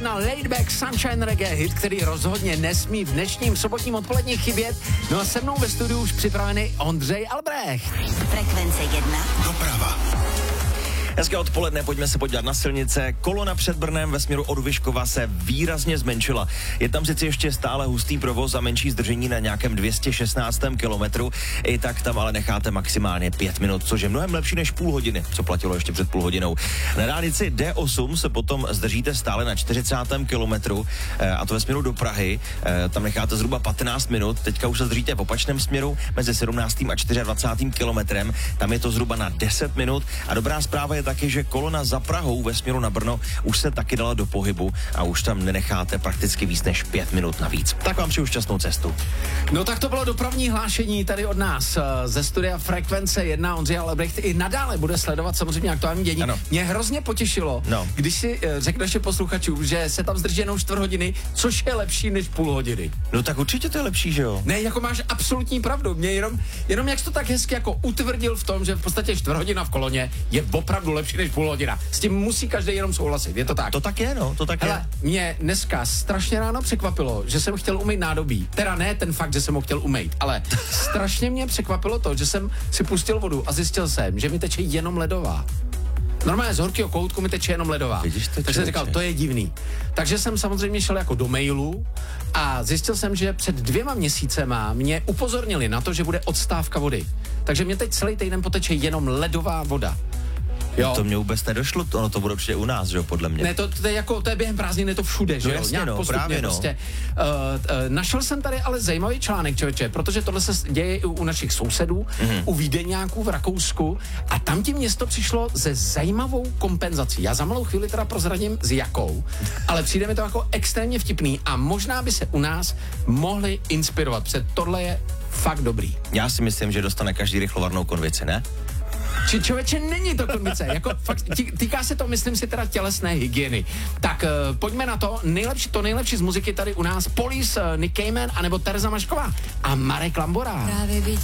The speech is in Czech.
Na Laidback Sunshine Reggae, hit, který rozhodně nesmí v dnešním sobotním odpolední chybět. No a se mnou ve studiu už připravený Ondřej Albrecht. Frekvence 1. Doprava. Hezké odpoledne, pojďme se podívat na silnice. Kolona před Brnem ve směru od Vyškova se výrazně zmenšila. Je tam sice ještě stále hustý provoz a menší zdržení na nějakém 216. kilometru. I tak tam ale necháte maximálně 5 minut, což je mnohem lepší než půl hodiny, co platilo ještě před půl hodinou. Na dálnici D8 se potom zdržíte stále na 40. kilometru, a to ve směru do Prahy. Tam necháte zhruba 15 minut. Teďka už se zdržíte v opačném směru mezi 17. a 24. kilometrem. Tam je to zhruba na 10 minut. A dobrá zpráva je taky, že kolona za Prahou ve směru na Brno už se taky dala do pohybu a už tam nenecháte prakticky víc než 5 minut navíc. Tak vám přeju šťastnou cestu. No tak to bylo dopravní hlášení tady od nás ze studia Frekvence 1. Ondřej Albrecht i nadále bude sledovat samozřejmě aktuální dění. Ano. Mě hrozně potěšilo, když si řekneš posluchačům, že se tam zdrží jenom 4 hodiny, což je lepší než půl hodiny. No tak určitě to je lepší, že jo? Ne, jako máš absolutní pravdu. Mě jenom jak jsi to tak hezky jako utvrdil v tom, že v podstatě 4 hodina v koloně je opravdu lepší než půl hodina. S tím musí každý jenom souhlasit, je to tak? To tak je, no, to tak Hele, je. mě dneska strašně ráno překvapilo, že jsem chtěl umýt nádobí. Teda ne ten fakt, že jsem ho chtěl umýt, ale strašně mě překvapilo to, že jsem si pustil vodu a zjistil jsem, že mi teče jenom ledová. Normálně z horkého koutku mi teče jenom ledová. Vidíš to, takže jsem říkal, to je divný. Takže jsem samozřejmě šel jako do mailu a zjistil jsem, že před 2 měsícema mě upozornili na to, že bude odstávka vody. Takže mě teď celý týden poteče jenom ledová voda. Jo. To mě vůbec nedošlo, ono to bude určitě u nás, že jo, podle mě. Ne, to je jako, to je během prázdnin, je to všude, že jo? Jasně, Nějak no, postupně právě, no. prostě. Našel jsem tady ale zajímavý článek, člověče, protože tohle se děje i u našich sousedů, u Vídeňáků v Rakousku a tam ti město přišlo se zajímavou kompenzací. Já za malou chvíli teda prozradím s jakou, ale přijde mi to jako extrémně vtipný a možná by se u nás mohli inspirovat, protože tohle je fakt dobrý. Já si myslím, že dostane každý rychlovarnou konvici, ne? Či člověče, není to konvice, jako fakt, týká se to, myslím si, teda tělesné hygieny. Tak pojďme na to nejlepší z muziky tady u nás, Police, Nick Cayman, anebo Tereza Mašková a Marek Lambora.